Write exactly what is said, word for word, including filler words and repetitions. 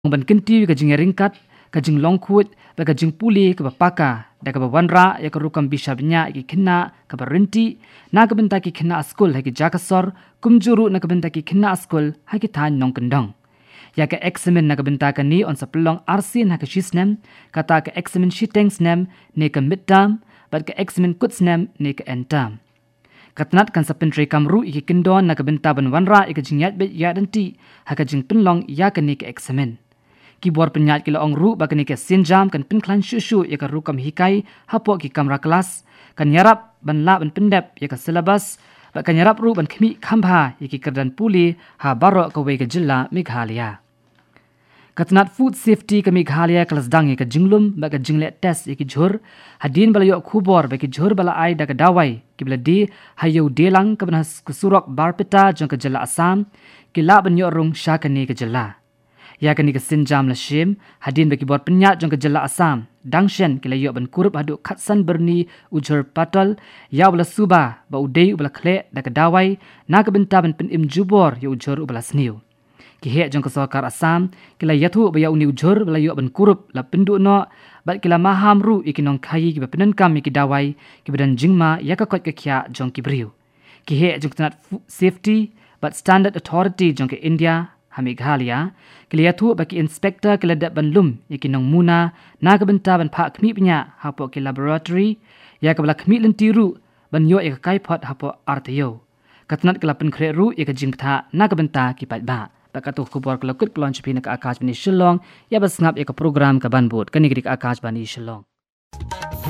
ban kinti ka jing ringkat ka jing longkhut ba ka jing puli ka paka da ka wanra ya ka rukam bishabnya ki khinna ka barinti na ka benta ki khinna askul ha ki jakasor kumjuru na ka benta ki khinna askul ha ki than nong kendong ya ka examen na ka benta ka ni on sa pelong arsi na ka shisnem kata ka examen shitings nem ne ka midterm ba ka examen kutsnem ne ka end term katnat kan sa pentri kamru iki kindon na ka benta ban wanra ik jing yat be yadanti ha ka jing pinlong ya ka ni ka examen keyboard penyat kila ong ru bakani ke sinjam kan pinklan shushu ya ka rukam hikai hapo ki kamera kelas kan yarap ban la ban pendep ya ka syllabus ba kan yarap ru ban khmi khambha ya ki kerdan puli ha baro ka we ka jilla Meghalaya katnat food safety ka Meghalaya kelas dang ya ka jinglum ba ka jingle test ya ki jhur hadin bala yo khubor ba ki jhur bala ai da ka dawai ki bala di hayo delang ka ban kusurok barpeta jong ka jilla Assam ki la ban yo rung shakani ka jilla ya kani ka sinjam la shim hadin beki bor penyat jong ke jela Assam dangshen kila yo ban kurup hadu khatsan berni ujur patol ya bala suba ba udei bala khle da ka dawai na ka benta ban pen im jubor yo ujur bala sniu ki he jong ka sarkar Assam kila yathu ba ya uni ujur bala yo ban kurup la pendu no bat kila maham ru ikinong khayi ki ba penen kam ki dawai ki badan jingma ya ka kot ka khya jong ki briu ki he jong tanat safety but standard authority jong ke India ha Meghalaya kiliatu baki inspector kiladat ban lum yakinong muna na ka benta ban pha khmi pnya hapo ki laboratory ya ka bala khmi lentiru ban yo ek kai phot hapo artyo katnat kala pen khre ru ek jing tha na ka benta ki pat ba pakatu khubor kala kut plonch phi na ka akash bani shillong ya bas ngap ek program ka ban bot kani rik akash bani shillong